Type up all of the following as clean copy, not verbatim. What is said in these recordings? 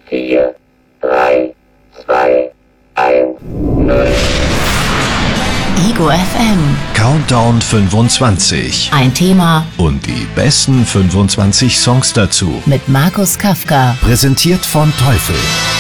4, 3, 2, 1, 0. Ego FM. Countdown 25. Ein Thema Und die besten 25 Songs dazu. mit Markus Kafka. Präsentiert von Teufel.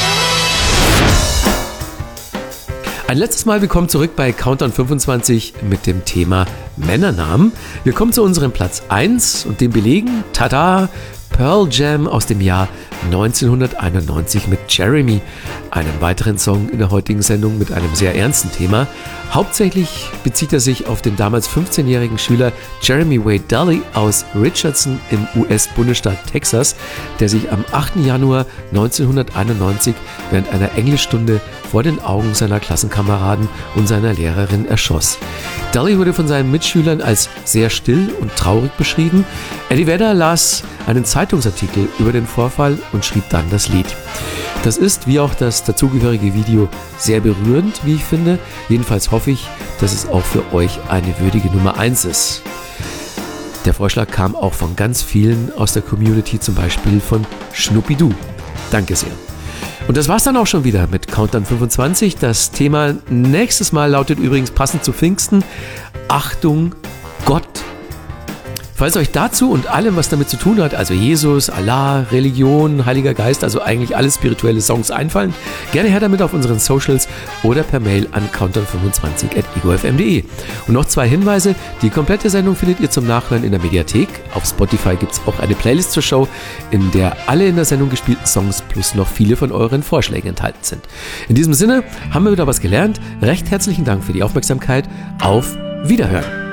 Ein letztes Mal willkommen zurück bei Countdown 25 mit dem Thema Männernamen. Wir kommen zu unserem Platz 1 und dem belegen, tada, Pearl Jam aus dem Jahr 1991 mit Jeremy. Einen weiteren Song in der heutigen Sendung mit einem sehr ernsten Thema. Hauptsächlich bezieht er sich auf den damals 15-jährigen Schüler Jeremy Wade Daly aus Richardson im US-Bundesstaat Texas, der sich am 8. Januar 1991 während einer Englischstunde vor den Augen seiner Klassenkameraden und seiner Lehrerin erschoss. Daly wurde von seinen Mitschülern als sehr still und traurig beschrieben. Eddie Vedder las einen Zeitungsartikel über den Vorfall und schrieb dann das Lied. Das ist, wie auch das dazugehörige Video, sehr berührend, wie ich finde. Jedenfalls hoffe ich, dass es auch für euch eine würdige Nummer 1 ist. Der Vorschlag kam auch von ganz vielen aus der Community, zum Beispiel von Schnuppidoo. Danke sehr. Und das war's dann auch schon wieder mit Countdown 25. Das Thema nächstes Mal lautet übrigens passend zu Pfingsten: Achtung, Gott. Falls euch dazu und allem, was damit zu tun hat, also Jesus, Allah, Religion, Heiliger Geist, also eigentlich alle spirituelle Songs einfallen, gerne her damit auf unseren Socials oder per Mail an countdown25@egofm.de. Und noch 2 Hinweise: Die komplette Sendung findet ihr zum Nachhören in der Mediathek. Auf Spotify gibt es auch eine Playlist zur Show, in der alle in der Sendung gespielten Songs plus noch viele von euren Vorschlägen enthalten sind. In diesem Sinne haben wir wieder was gelernt. Recht herzlichen Dank für die Aufmerksamkeit. Auf Wiederhören.